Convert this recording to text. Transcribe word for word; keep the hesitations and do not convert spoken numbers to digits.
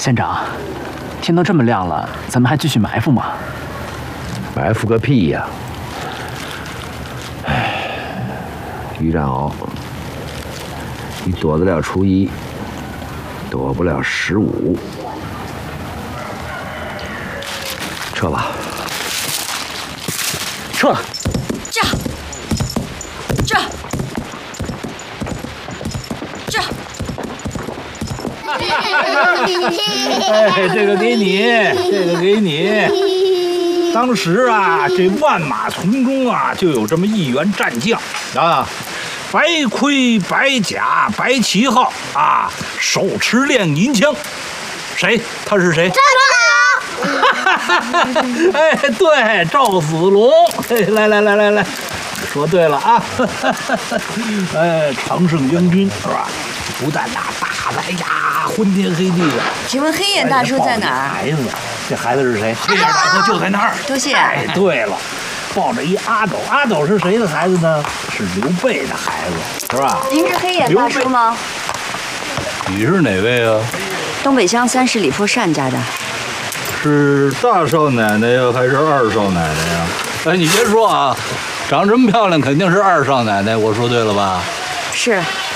县长，天都这么亮了，咱们还继续埋伏吗？ 埋伏个屁呀！哎，于占鳌，你躲得了初一，躲不了十五。撤吧。 撤了。 这，这，这。 哎，这个给你，这个给你。当时啊，这万马丛中啊，就有这么一员战将啊，白盔白甲白旗号啊，手持炼银枪。谁？他是谁？ 赵子龙。哎，对，赵子龙。哎，来来来来来，说对了啊。哎，常胜将军是吧？不但呐打的，哎呀，昏天黑地的。 请问黑眼大叔在哪儿？ 孩子，这孩子是谁？黑眼大叔就在那儿。 多谢。 哎，对了，抱着一阿斗，阿斗是谁的孩子呢？是刘备的孩子，是吧？ 您是黑眼大叔吗？ 你是哪位啊？ 东北乡三十里坡单家的。 是大少奶奶呀，还是二少奶奶呀？哎，你别说啊，长这么漂亮，肯定是二少奶奶。我说对了吧？ 是。